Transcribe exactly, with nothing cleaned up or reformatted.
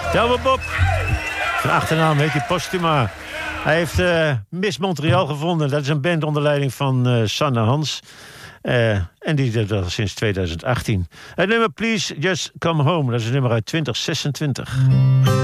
Douwe Bob. Zijn achternaam heet hij Postuma. Hij heeft uh, Miss Montreal gevonden. Dat is een band onder leiding van uh, Sanne Hans. Uh, en die doet dat sinds twintig achttien. Het nummer Please Just Come Home. Dat is een nummer uit twintig zesentwintig.